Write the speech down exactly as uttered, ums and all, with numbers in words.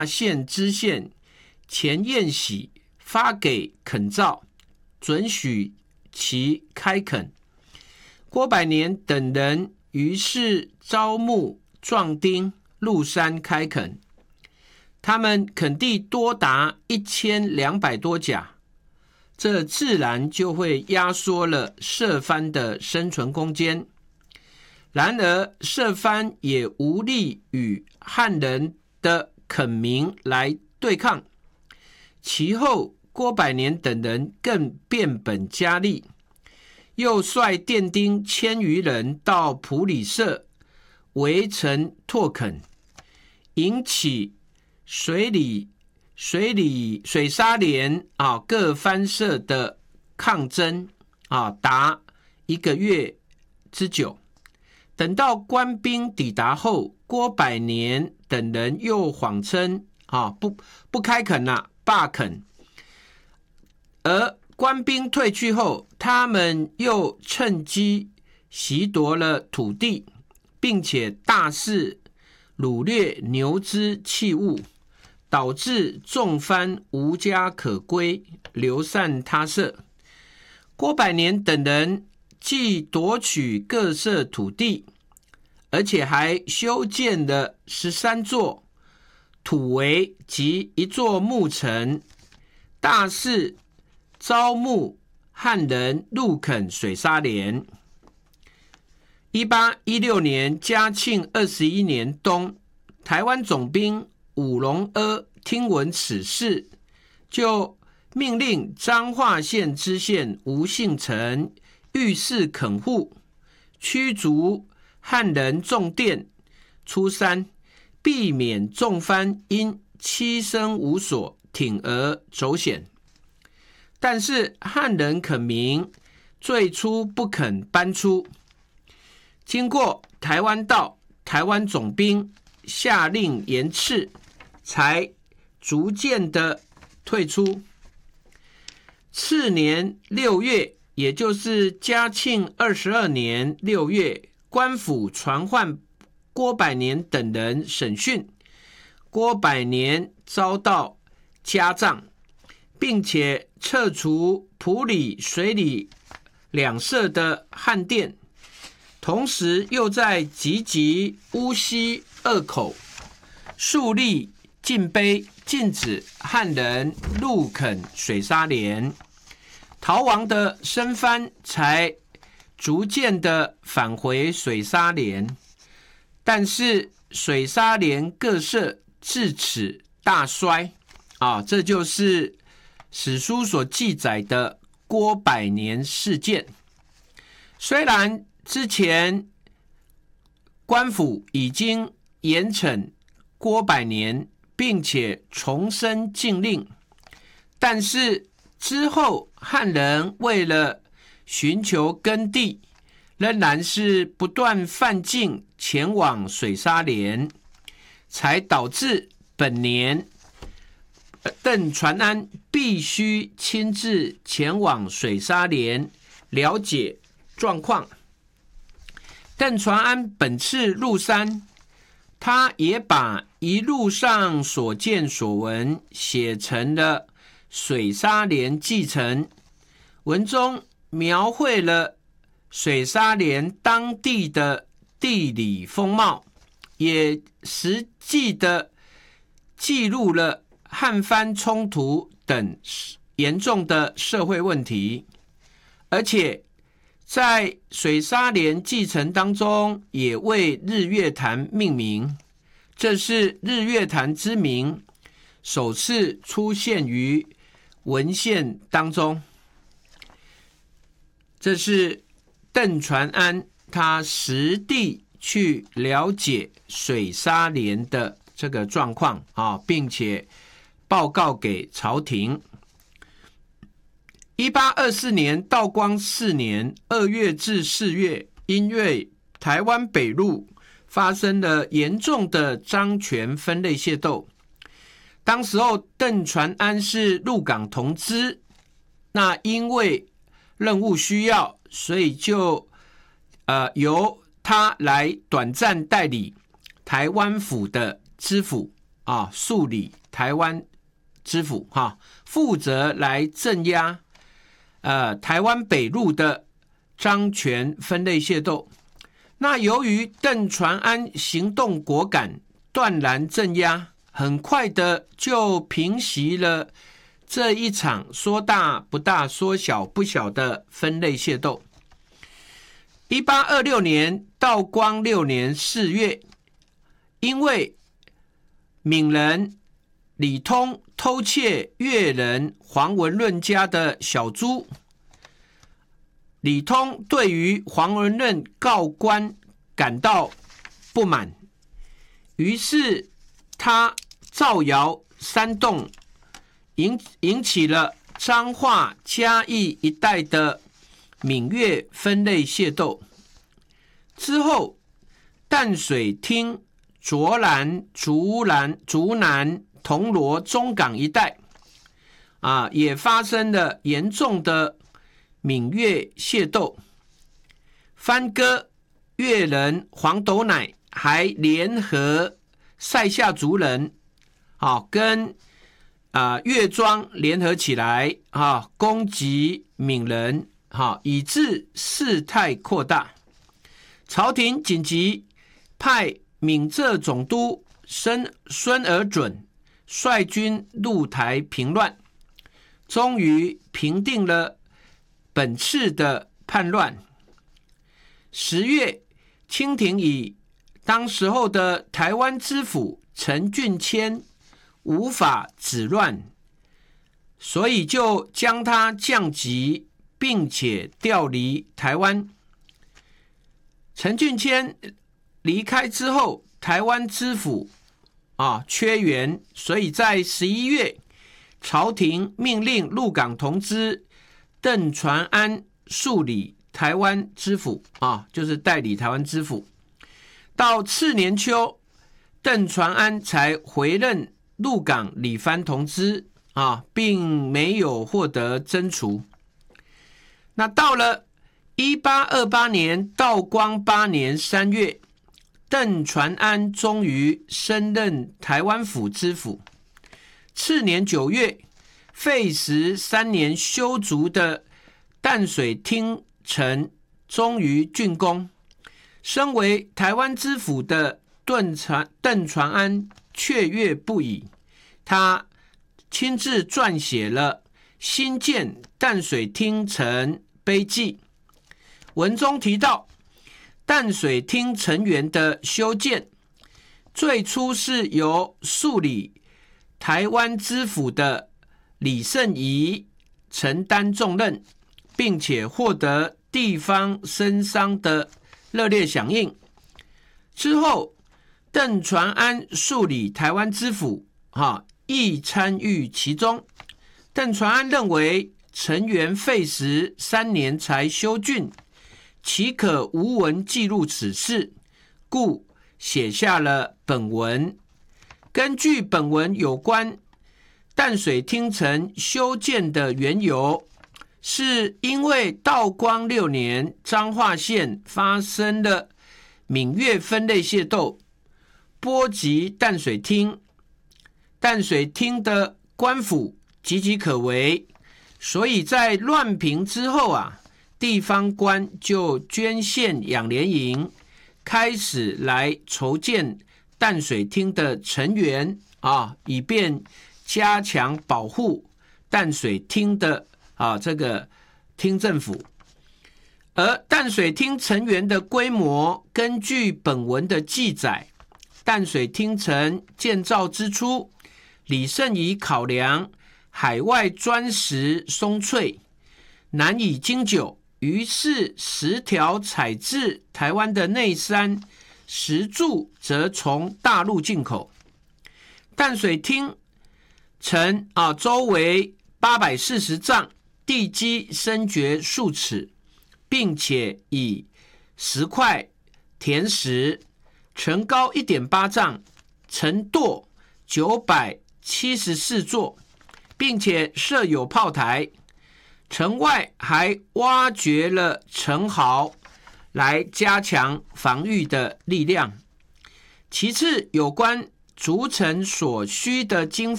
县知县钱彦喜发给垦造，准许其开垦。郭百年等人于是招募壮丁入山开垦，他们垦地多达一千两百多甲，这自然就会压缩了社番的生存空间。然而社番也无力与汉人的垦民来对抗，其后郭百年等人更变本加厉，又率店丁千余人到埔里社围城拓垦，引起水里水里水沙连啊各番社的抗争啊，达一个月之久。等到官兵抵达后，郭百年等人又谎称啊不不开垦啦、啊，罢垦。而官兵退去后，他们又趁机袭夺了土地，并且大肆掳掠牛只器物，导致众番无家可归，流散他社。郭百年等人既夺取各社土地，而且还修建了十三座土围及一座木城，大肆招募汉人入垦水沙连。一八一六年嘉庆二十一年冬，台湾总兵武隆阿听闻此事，就命令彰化县知县吴信成御示垦户，驱逐汉人种店出山，避免众番因栖身无所铤而走险。但是汉人垦民最初不肯搬出，经过台湾道台湾总兵下令严斥，才逐渐的退出。次年六月，也就是嘉庆二十二年六月，官府传唤郭百年等人审讯，郭百年遭到家杖，并且撤除埔里、水里两社的汉店，同时又在集集、乌溪二口树立禁碑，禁止汉人入垦水沙连。逃亡的生番才逐渐的返回水沙连，但是水沙连各社自此大衰啊，这就是史书所记载的郭百年事件。虽然之前官府已经严惩郭百年，并且重申禁令，但是之后汉人为了寻求耕地，仍然是不断犯境前往水沙连，才导致本年邓传安必须亲自前往水沙连了解状况。邓传安本次入山，他也把一路上所见所闻写成了水沙连记程，文中描绘了水沙连当地的地理风貌，也实际的记录了汉番冲突等严重的社会问题，而且在水沙连记程当中也为日月潭命名，这是日月潭之名首次出现于文献当中。这是邓传安他实地去了解水沙连的这个状况啊，并且报告给朝廷。一八二四年道光四年二月至四月，因为台湾北路发生了严重的漳泉分类械斗，当时候邓传安是入港同知，那因为任务需要，所以就呃由他来短暂代理台湾府的知府啊数理台湾知府哈，负责来镇压呃台湾北路的张权分类械斗。那由于邓传安行动果敢，断然镇压，很快的就平息了这一场说大不大说小不小的分类械斗。一八二六年道光六年四月，因为闽人李通偷窃越人黄文润家的小猪，李通对于黄文润告官感到不满，于是他造谣煽动，引引起了彰化嘉义一带的闽越分类械斗。之后淡水厅、卓兰、竹兰、竹南、铜锣、中港一带啊，也发生了严重的闽越械斗。番哥、越人黄斗乃还联合塞夏族人，啊，跟啊越庄联合起来，啊，攻击闽人，啊，以致事态扩大。朝廷紧急派闽浙总督孙孙尔准率军入台平乱，终于平定了本次的叛乱。十月，清廷以当时候的台湾知府陈俊谦无法止乱，所以就将他降级，并且调离台湾。陈俊谦离开之后，台湾知府啊缺员，所以在十一月，朝廷命令鹿港同知邓传安署理台湾知府啊，就是代理台湾知府。到次年秋，邓传安才回任鹿港理藩同知啊，并没有获得征除。那到了一八二八年道光八年三月，邓传安终于升任台湾府知府。次年九月，费时三年修筑的淡水厅城终于竣工。身为台湾知府的邓传邓传安雀跃不已，他亲自撰写了新建淡水厅城碑记。文中提到，淡水厅城垣的修建，最初是由署理台湾知府的李圣仪承担重任，并且获得地方绅商的热烈响应。之后，邓传安署理台湾知府啊，亦参与其中。邓传安认为城垣费时三年才修竣，岂可无文记录此事，故写下了本文。根据本文有关淡水厅城修建的缘由，是因为道光六年彰化县发生了闽越分类械斗，波及淡水厅，淡水厅的官府岌岌可危，所以在乱平之后啊，地方官就捐献养廉营，开始来筹建淡水厅的成员啊，以便加强保护淡水厅的啊这个厅政府。而淡水厅成员的规模，根据本文的记载，淡水厅城建造之初，李圣仪考量海外砖石松脆，难以经久，于是石条采自台湾的内山，石柱则从大陆进口。淡水厅城啊，周围八百四十丈，地基深掘数尺，并且以石块填实，城高 一点八丈，城垛九百七十四座，并且设有炮台。城外还挖掘了城壕，来加强防御的力量。其次，有关逐城所需的经